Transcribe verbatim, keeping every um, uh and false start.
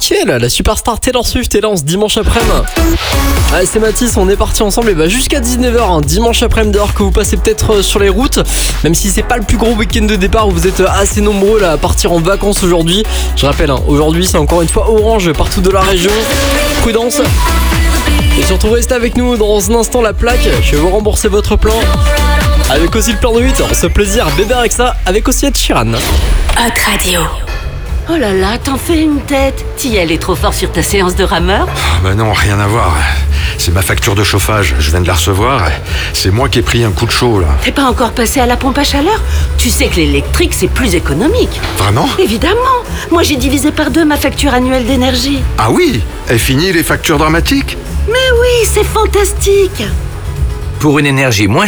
Actuelle, la superstar Taylor Swift est là en ce dimanche après-midi. Allez, c'est Mathis, on est parti ensemble et bah jusqu'à dix-neuf heures, hein, dimanche après-midi, dehors que vous passez peut-être sur les routes, même si c'est pas le plus gros week-end de départ, vous êtes assez nombreux là, à partir en vacances aujourd'hui. Je rappelle, hein, aujourd'hui c'est encore une fois orange partout de la région. Prudence. Et surtout restez avec nous dans un instant la plaque, je vais vous rembourser votre plan. Avec aussi le plan de huit, ce plaisir, bébé avec ça, avec aussi Ed Sheeran. Hot Radio. Oh là là, t'en fais une tête. T'y allais trop fort sur ta séance de rameur? Bah non, rien à voir. C'est ma facture de chauffage, je viens de la recevoir. C'est moi qui ai pris un coup de chaud là. T'es pas encore passé à la pompe à chaleur? Tu sais que l'électrique c'est plus économique. Vraiment? Évidemment. Moi j'ai divisé par deux ma facture annuelle d'énergie. Ah oui? Et fini les factures dramatiques? Mais oui, c'est fantastique. Pour une énergie moins